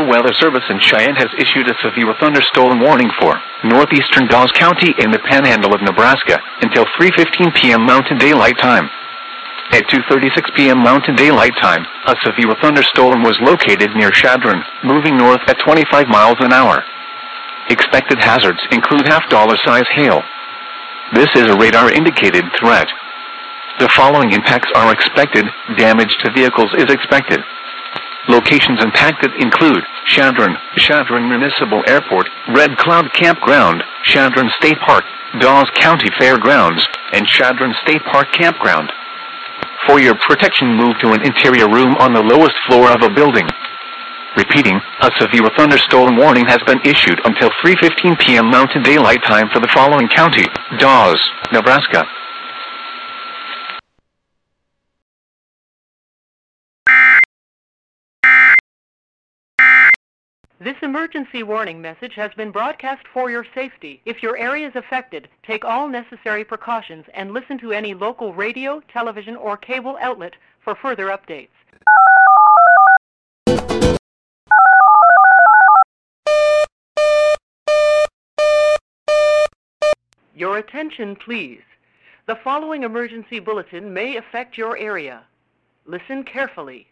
Local Weather Service in Cheyenne has issued a severe thunderstorm warning for northeastern Dawes County in the panhandle of Nebraska until 3:15 p.m. Mountain Daylight Time. At 2:36 p.m. Mountain Daylight Time, a severe thunderstorm was located near Chadron, moving north at 25 miles an hour. Expected hazards include half-dollar-size hail. This is a radar-indicated threat. The following impacts are expected. Damage to vehicles is expected. Locations impacted include Chadron Municipal Airport, Red Cloud Campground, Chadron State Park, Dawes County Fairgrounds, and Chadron State Park Campground. For your protection, move to an interior room on the lowest floor of a building. Repeating, a severe thunderstorm warning has been issued until 3:15 p.m. Mountain Daylight Time for the following county: Dawes, Nebraska. This emergency warning message has been broadcast for your safety. If your area is affected, take all necessary precautions and listen to any local radio, television, or cable outlet for further updates. Your attention, please. The following emergency bulletin may affect your area. Listen carefully.